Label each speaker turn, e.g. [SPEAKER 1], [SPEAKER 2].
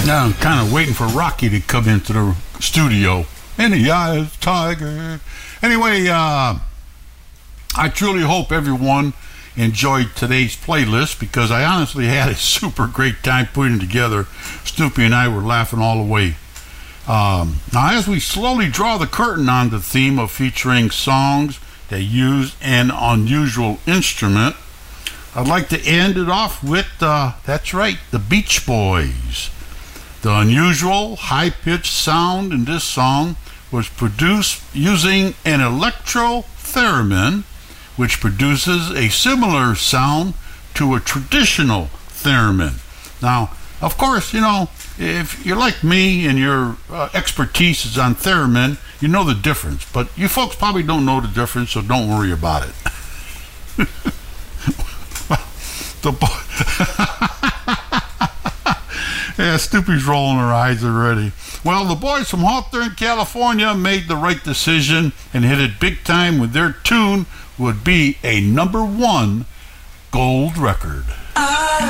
[SPEAKER 1] Now I'm kind of waiting for Rocky to come into the studio. In the eye of the tiger. Anyway, I truly hope everyone enjoyed today's playlist because I honestly had a super great time putting it together. Snoopy and I were laughing all the way. Now, as we slowly draw the curtain on the theme of featuring songs that use an unusual instrument, I'd like to end it off with, that's right, the Beach Boys. The unusual high-pitched sound in this song was produced using an electro-theremin, which produces a similar sound to a traditional theremin. Now, of course, you know, if you're like me and your expertise is on theremin, you know the difference. But you folks probably don't know the difference, so don't worry about it. Yeah, Snoopy's rolling her eyes already. Well, the boys from Hawthorne, California made the right decision and hit it big time with their tune would be a #1 gold record.